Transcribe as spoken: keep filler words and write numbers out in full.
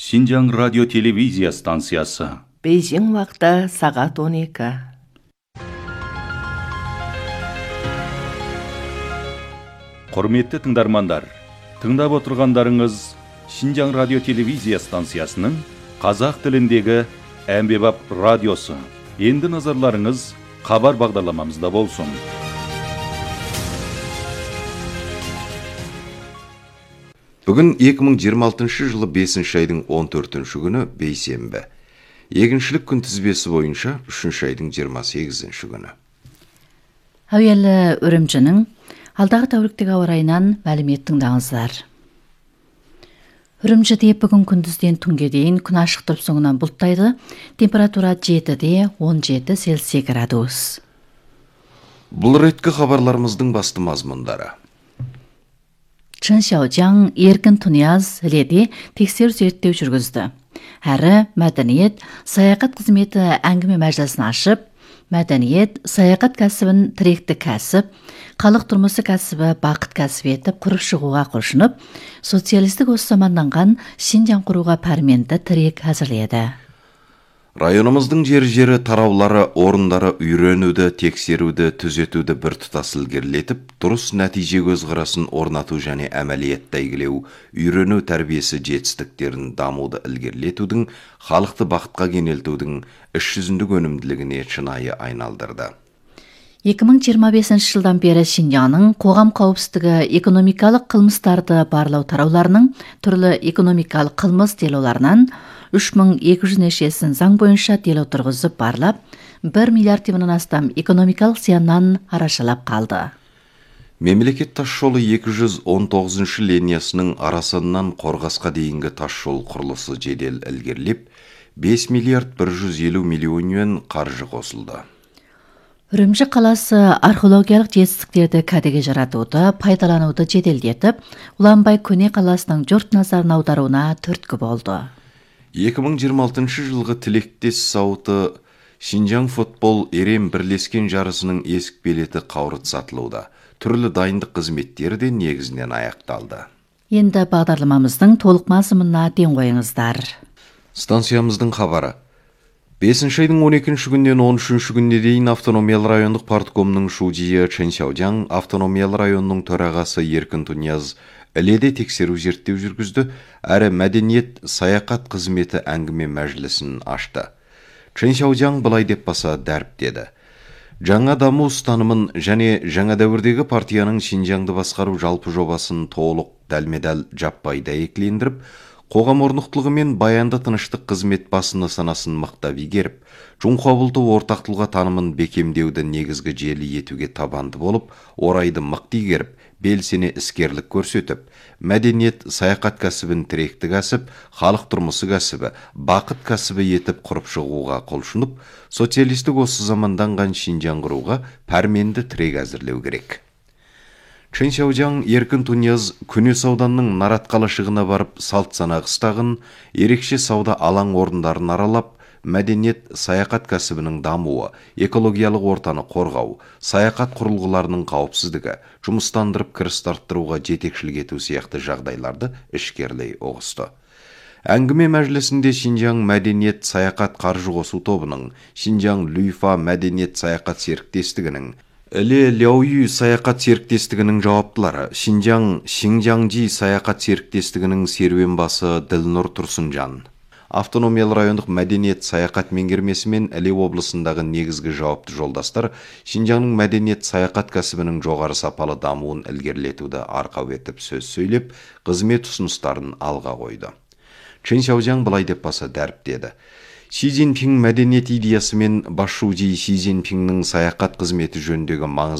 Шинжаң радио телевизия станциясы. Бейжің уақыты сағат он екі. Құрметті тыңдармандар, тыңдап отырғандарыңыз Шинжаң радио телевизия станциясының қазақ тіліндегі әмбебап радиосы. Енді назарларыңыз хабар бағдарламамызда болсын. Бүгін екі мың жиырма алтыншы жылы бесінші айдың он төртінші күні бейсенбі. Егіншілік күнтізбесі бойынша үшінші айдың жиырма сегізінші күні. Әуелі үрімжінің алдағы тәуліктегі ауа райынан мәлімет тыңдаңыздар. Үрімжіде бүгін күндізден түнге дейін күн ашық тұрып соңынан бұлттайды. Температура жетіде он жеті Цельсий градус. Бұл реткі хабарларымыздың басты мазмұндары. Чын Шаожаң еркін Тунияз леде тексеру зерттеу жүргізді. Әрі мәдениет саяхат қызметі әңгіме мәжілісін ашып, мәдениет саяхат кәсібін тіректі кәсіп, халық тұрмысы кәсібі бақыт кәсіп етіп құрып шығуға құлшынып, социалистік осы заманданған Шинжаң құруға пәрменді тірек әзірледі. Районымыздың жер-жері тараулары, орындары үйренуді, тексеруді, түзетуді бір тұтас ілгерілетіп, дұрыс нәтиже көзқарасын орнату және әмәлиетті әйгілеу, үйрену тәрбиесі жетістіктерін дамуды ілгерілетудің, халықты бақытқа кенелтудің іс жүзіндік өнімділігіне шынайы айналдырды. екі мың жиырма бесінші жылдан бері Шинжаңның қоғам қауіпсіздігі, экономикалық қылмыстарды барлау тарауларының түрлі экономикалық қылмыс делоларынан үш мың екі жүз нешесін заң бойынша дело тұрғызып барлап, бір миллиард теңгеден астам экономикалық зияннан арашалап қалды. Мемлекет тасжолы екі жүз он тоғызыншы линиясының Арасаннан Қорғасқа дейінгі тасжол құрылысы жедел ілгерілеп, бес миллиард бір жүз елу миллион юан қаржы қосылды. Үрімжі қаласы археологиялық жетістіктерді кәдеге жаратуды, пайдалануды жеделдетіп, Ұланбай көне қаласының жұрт назарын аударуына түрткі болды. екі мың жиырма алтыншы жылғы тілектес сауыты Шинжаң футбол ерем бірлескен жарысының есік билеті қаурыт сатылуда. Түрлі дайындық қызметтері де негізінен аяқталды. Енді бағдарламамыздың толық мазмұнына ден қойыңыздар. Станциямыздың хабары. бесінші айдың он екінші күннен он үшінші күніне дейін автономиялы райондық парткомның шудиі Чын Шаожаң, автономиялы районның төрағасы Еркін Тунияз іледе тексеру зерттеу жүргізді, әрі мәдениет саяхат қызметі әңгіме мәжілісін ашты. Чын Шаожаң былай деп баса дәріптеді. Жаңа даму ұстанымын және жаңа дәуірдегі партияның Шинжаңды басқару жалпы жобасын толық дәлме-дәл жаппай дәйектілендіріп, қоғам орнықтылығы мен баянды тыныштық қызмет басыны санасын мықтап игеріп, Чунхуабылты ортақ тұлға танымын бекемдеуді негізгі желі етуге табанды болып, орайды мықты игеріп, белсене іскерлік көрсетіп, мәдениет саяхат кәсібін тіректі кәсіп, халық тұрмысы кәсібі, бақыт кәсібі етіп құрып шығуға құлшынып, социалистік осы заманданған Шинжаң құруға пәрменді тірек әзірлеу керек. Чын Шаожаң Еркін Тунияз Күнес ауданның Нарат қалашығына барып, салт сана қыстағын, ерекше сауда алаң орындарын аралап, мәдениет саяхат кәсібінің дамуы, экологиялық ортаны қорғау, саяхат құрылғыларының қауіпсіздігі, жұмыстандырып кіріс арттыруға жетекшілік ету сияқты жағдайларды ішкерлей ұғысты. Әңгіме мәжілісінде Шинжаң мәдениет саяхат қаржы қосу тобының, Шинжаң Люйфа мәдениет саяхат серіктестігінің, Іле Ляойю саяхат серіктестігінің жауаптылары, Шинжаң Шинжаңжи саяхат серіктестігінің серуенбасы Ділнұр Тұрсынжан, автономиялы райондық мәдениет саяхат меңгермесі мен Іле облысындағы негізгі жауапты жолдастар Шинжаңның мәдениет саяхат кәсібінің жоғары сапалы дамуын ілгерілетуді арқау етіп сөз сөйлеп, қызмет ұсыныстарын алға қойды. Чын Шаожаң былай деп баса дәріптеді. Си Цзиньпин мәдениет идеясы мен Башшужи Си Цзиньпиннің саяхат қызметі жөніндегі маңызды